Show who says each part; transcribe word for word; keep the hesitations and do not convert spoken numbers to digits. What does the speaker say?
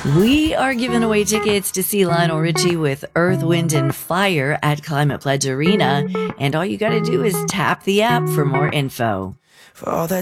Speaker 1: We are giving away tickets to see Lionel Richie with Earth, Wind, and Fire at Climate Pledge Arena. And all you got to do is tap the app for more info.
Speaker 2: For all that